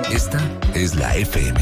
Esta es la FM.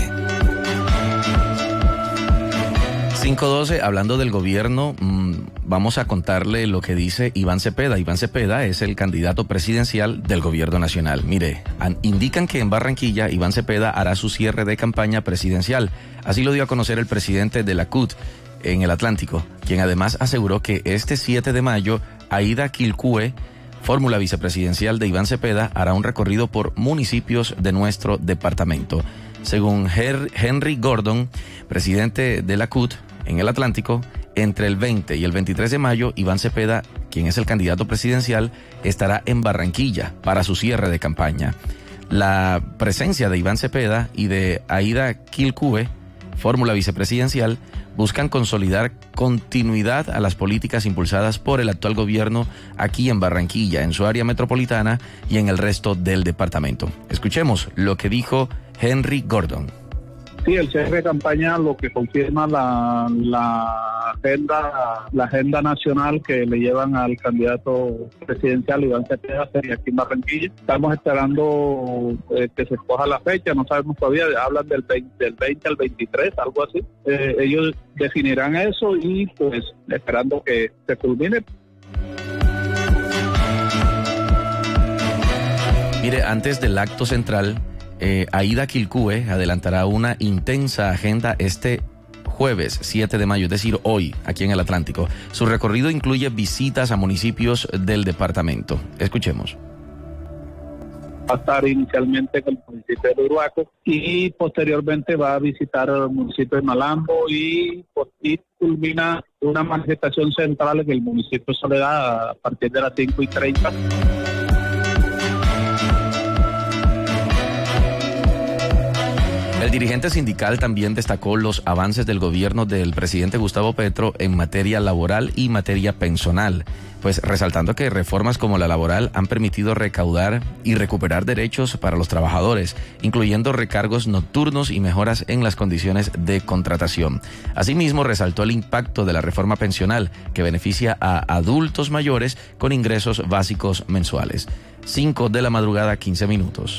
5:12, hablando del gobierno, vamos a contarle lo que dice Iván Cepeda. Iván Cepeda es el candidato presidencial del gobierno nacional. Mire, indican que en Barranquilla Iván Cepeda hará su cierre de campaña presidencial. Así lo dio a conocer el presidente de la CUT en el Atlántico, quien además aseguró que este 7 de mayo Aida Quilcue, fórmula vicepresidencial de Iván Cepeda, hará un recorrido por municipios de nuestro departamento. Según Henry Gordon, presidente de la CUT en el Atlántico, entre el 20 y el 23 de mayo, Iván Cepeda, quien es el candidato presidencial, estará en Barranquilla para su cierre de campaña. La presencia de Iván Cepeda y de Aida Quilcue, fórmula vicepresidencial, buscan consolidar continuidad a las políticas impulsadas por el actual gobierno aquí en Barranquilla, en su área metropolitana y en el resto del departamento. Escuchemos lo que dijo Henry Gordon. Sí, el cierre de campaña lo que confirma la agenda nacional que le llevan al candidato presidencial Iván Cepeda sería aquí en Barranquilla. Estamos esperando que se escoja la fecha, no sabemos todavía, hablan del 20 al 23, algo así. Ellos definirán eso y pues esperando que se culmine. Mire, antes del acto central, Aida Quilcue adelantará una intensa agenda este jueves 7 de mayo, es decir, hoy, aquí en el Atlántico. Su recorrido incluye visitas a municipios del departamento. Escuchemos. Va a estar inicialmente en el municipio de Uruaco y posteriormente va a visitar el municipio de Malambo y culmina una manifestación central en el municipio de Soledad a partir de las 5:30. El dirigente sindical también destacó los avances del gobierno del presidente Gustavo Petro en materia laboral y materia pensional, pues resaltando que reformas como la laboral han permitido recaudar y recuperar derechos para los trabajadores, incluyendo recargos nocturnos y mejoras en las condiciones de contratación. Asimismo, resaltó el impacto de la reforma pensional, que beneficia a adultos mayores con ingresos básicos mensuales. 5 de la madrugada, 15 minutos.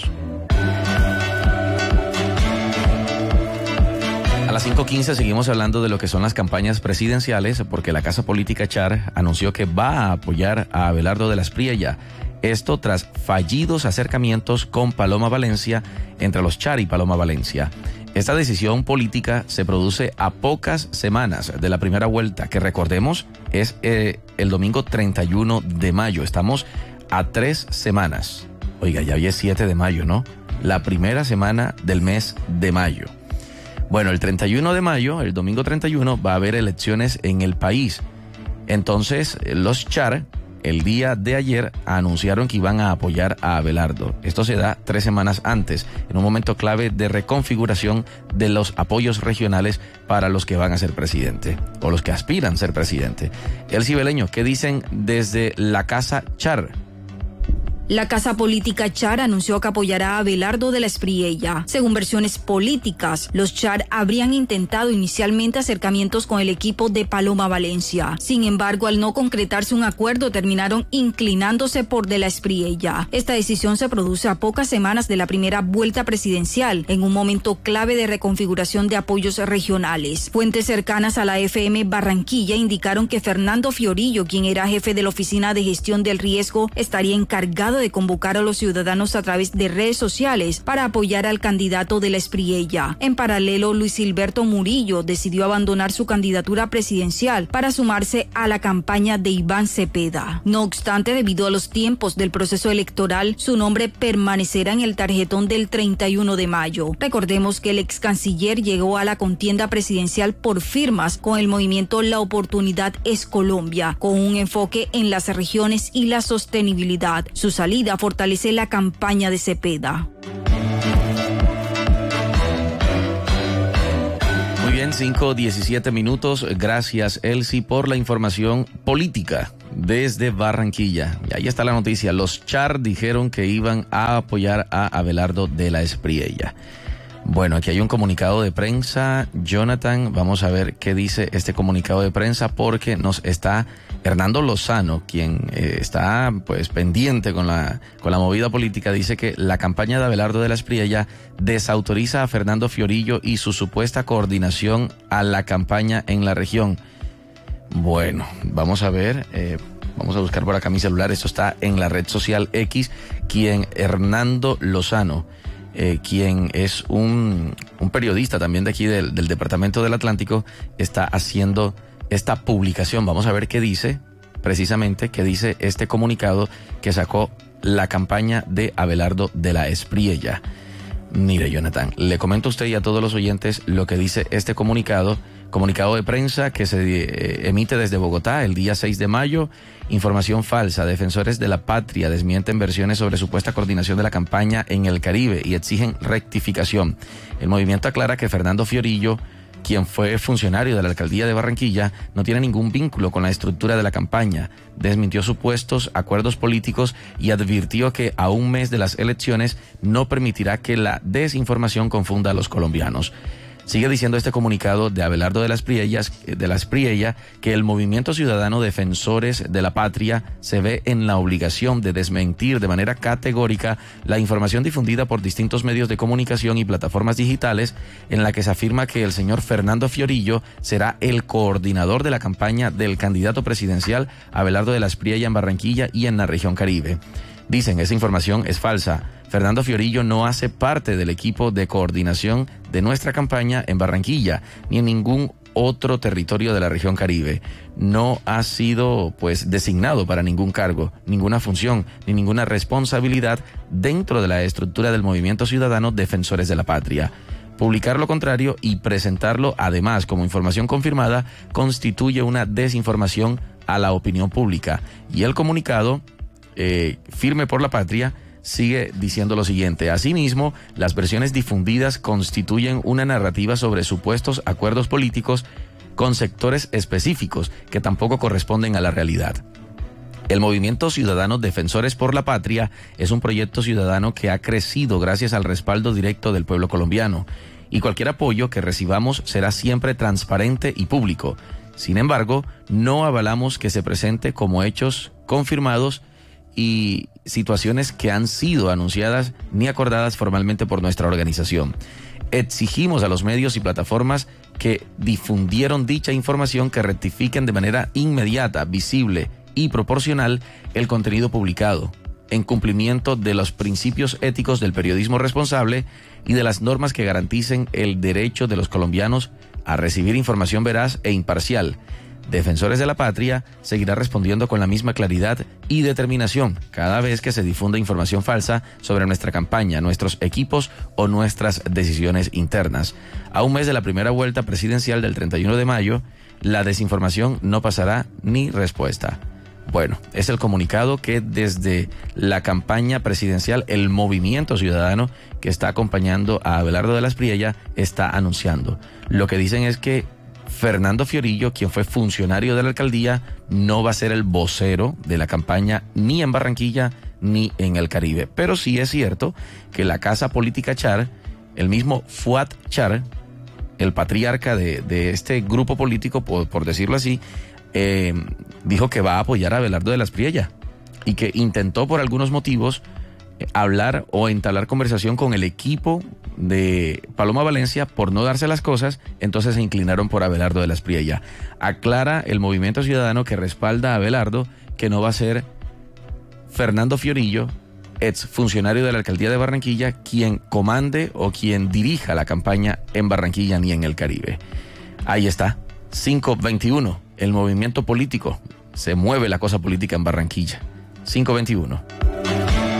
A las 5:15 seguimos hablando de lo que son las campañas presidenciales, porque la Casa Política Char anunció que va a apoyar a Abelardo de la Espriella. Esto tras fallidos acercamientos con Paloma Valencia, entre los Char y Paloma Valencia. Esta decisión política se produce a pocas semanas de la primera vuelta, que recordemos es el domingo 31 de mayo. Estamos a 3 semanas. Oiga, ya hoy es 7 de mayo, ¿no? La primera semana del mes de mayo. Bueno, el 31 de mayo, el domingo 31, va a haber elecciones en el país. Entonces, los Char, el día de ayer, anunciaron que iban a apoyar a Abelardo. Esto se da 3 semanas antes, en un momento clave de reconfiguración de los apoyos regionales para los que van a ser presidente, o los que aspiran a ser presidente. El cibeleño, ¿qué dicen desde la Casa Char? La Casa Política Char anunció que apoyará a Abelardo de la Espriella. Según versiones políticas, los Char habrían intentado inicialmente acercamientos con el equipo de Paloma Valencia. Sin embargo, al no concretarse un acuerdo, terminaron inclinándose por de la Espriella. Esta decisión se produce a pocas semanas de la primera vuelta presidencial, en un momento clave de reconfiguración de apoyos regionales. Fuentes cercanas a la FM Barranquilla indicaron que Fernando Fiorillo, quien era jefe de la Oficina de Gestión del Riesgo, estaría encargado de convocar a los ciudadanos a través de redes sociales para apoyar al candidato de la Espriella. En paralelo, Luis Silberto Murillo decidió abandonar su candidatura presidencial para sumarse a la campaña de Iván Cepeda. No obstante, debido a los tiempos del proceso electoral, su nombre permanecerá en el tarjetón del 31 de mayo. Recordemos que el ex canciller llegó a la contienda presidencial por firmas con el movimiento La Oportunidad es Colombia, con un enfoque en las regiones y la sostenibilidad. Su salida fortalece la campaña de Cepeda. Muy bien, 5:17 minutos. Gracias, Elsie, por la información política desde Barranquilla. Y ahí está la noticia. Los Char dijeron que iban a apoyar a Abelardo de la Espriella. Bueno, aquí hay un comunicado de prensa, Jonathan, vamos a ver qué dice este comunicado de prensa, porque nos está Hernando Lozano, quien está pues pendiente con la movida política. Dice que la campaña de Abelardo de la Espriella desautoriza a Fernando Fiorillo y su supuesta coordinación a la campaña en la región. Bueno, vamos a ver, vamos a buscar por acá mi celular, esto está en la red social X, quien Hernando Lozano, quien es un periodista también de aquí del Departamento del Atlántico, está haciendo esta publicación. Vamos a ver qué dice, precisamente, qué dice este comunicado que sacó la campaña de Abelardo de la Espriella. Mire, Jonathan, le comento a usted y a todos los oyentes lo que dice este comunicado de prensa que se emite desde Bogotá el día 6 de mayo. Información falsa. Defensores de la patria desmienten versiones sobre supuesta coordinación de la campaña en el Caribe y exigen rectificación. El movimiento aclara que Fernando Fiorillo, quien fue funcionario de la alcaldía de Barranquilla, no tiene ningún vínculo con la estructura de la campaña. Desmintió supuestos acuerdos políticos y advirtió que a un mes de las elecciones no permitirá que la desinformación confunda a los colombianos. Sigue diciendo este comunicado de Abelardo de la Espriella que el movimiento ciudadano Defensores de la Patria se ve en la obligación de desmentir de manera categórica la información difundida por distintos medios de comunicación y plataformas digitales en la que se afirma que el señor Fernando Fiorillo será el coordinador de la campaña del candidato presidencial Abelardo de la Espriella en Barranquilla y en la región Caribe. Dicen, esa información es falsa. Fernando Fiorillo no hace parte del equipo de coordinación de nuestra campaña en Barranquilla, ni en ningún otro territorio de la región Caribe. No ha sido pues designado para ningún cargo, ninguna función, ni ninguna responsabilidad dentro de la estructura del movimiento ciudadano Defensores de la Patria. Publicar lo contrario y presentarlo además como información confirmada constituye una desinformación a la opinión pública. Y el comunicado Firme por la Patria sigue diciendo lo siguiente: asimismo, las versiones difundidas constituyen una narrativa sobre supuestos acuerdos políticos con sectores específicos que tampoco corresponden a la realidad. El movimiento ciudadano Defensores por la Patria es un proyecto ciudadano que ha crecido gracias al respaldo directo del pueblo colombiano, y cualquier apoyo que recibamos será siempre transparente y público. Sin embargo, no avalamos que se presente como hechos confirmados y situaciones que han sido anunciadas ni acordadas formalmente por nuestra organización. Exigimos a los medios y plataformas que difundieron dicha información que rectifiquen de manera inmediata, visible y proporcional el contenido publicado, en cumplimiento de los principios éticos del periodismo responsable y de las normas que garanticen el derecho de los colombianos a recibir información veraz e imparcial. Defensores de la Patria seguirá respondiendo con la misma claridad y determinación cada vez que se difunda información falsa sobre nuestra campaña, nuestros equipos o nuestras decisiones internas. A un mes de la primera vuelta presidencial del 31 de mayo, la desinformación no pasará ni respuesta. Bueno, es el comunicado que desde la campaña presidencial el movimiento ciudadano que está acompañando a Abelardo de la Espriella está anunciando. Lo que dicen es que Fernando Fiorillo, quien fue funcionario de la alcaldía, no va a ser el vocero de la campaña ni en Barranquilla ni en el Caribe. Pero sí es cierto que la casa política Char, el mismo Fuad Char, el patriarca de este grupo político, por decirlo así, dijo que va a apoyar a Abelardo de la Espriella y que intentó por algunos motivos hablar o entablar conversación con el equipo de Paloma Valencia por no darse las cosas, entonces se inclinaron por Abelardo de la Espriella. Aclara el movimiento ciudadano que respalda a Abelardo que no va a ser Fernando Fiorillo, ex funcionario de la alcaldía de Barranquilla, quien comande o quien dirija la campaña en Barranquilla ni en el Caribe. Ahí está, 521, el movimiento político, se mueve la cosa política en Barranquilla, 521.